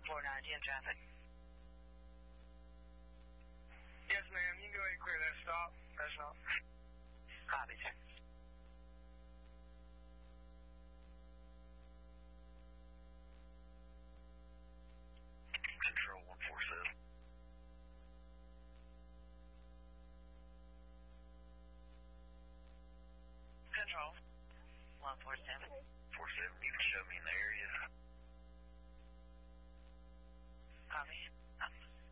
4910 traffic. Yes, ma'am. You can go ahead and clear that stop. That's not. Copy, sir. Control 147. Control 147. 47, you can show me in the area.